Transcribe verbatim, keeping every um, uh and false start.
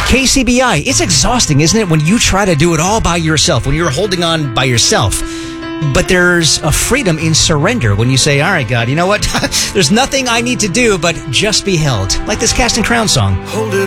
K C B I, it's exhausting, isn't it, when you try to do it all by yourself, when you're holding on by yourself. But there's a freedom in surrender when you say, all right, God, you know what? There's nothing I need to do but just be held. Like this Casting Crown song. Hold it